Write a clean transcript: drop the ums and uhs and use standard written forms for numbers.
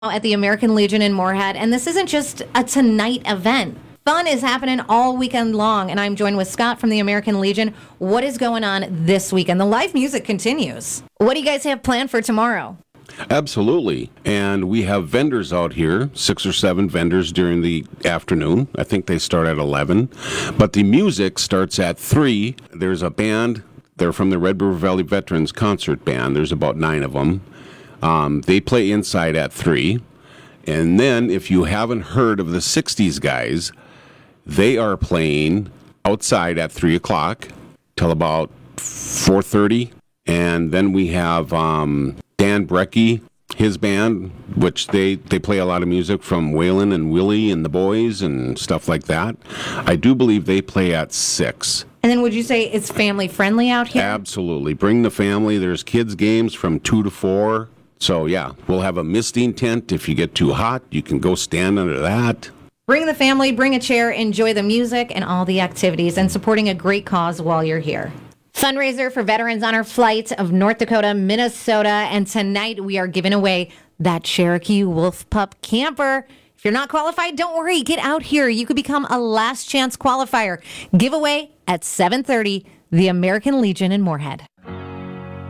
At the American Legion in Moorhead, and this isn't just a tonight event. Fun is happening all weekend long, and I'm joined with Scott from the American Legion. What is going on this weekend? The live music continues. What do you guys have planned for tomorrow? Absolutely. And we have vendors out here, 6 or 7 vendors during the afternoon. I think they start at 11. But the music starts at 3. There's a band. They're from the Red River Valley Veterans Concert Band. There's about 9 of them. They play inside at 3. And then, if you haven't heard of the 60s guys, they are playing outside at 3 o'clock till about 4:30. And then we have Dan Brecky, his band, which they play a lot of music from Waylon and Willie and the Boys and stuff like that. I do believe they play at 6. And then would you say it's family friendly out here? Absolutely. Bring the family. There's kids' games from 2 to 4. So, yeah, we'll have a misting tent. If you get too hot, you can go stand under that. Bring the family, bring a chair, enjoy the music and all the activities, and supporting a great cause while you're here. Fundraiser for Veterans Honor Flight of North Dakota, Minnesota, and tonight we are giving away that Cherokee Wolf Pup camper. If you're not qualified, don't worry. Get out here. You could become a last chance qualifier. Giveaway at 7:30, the American Legion in Moorhead.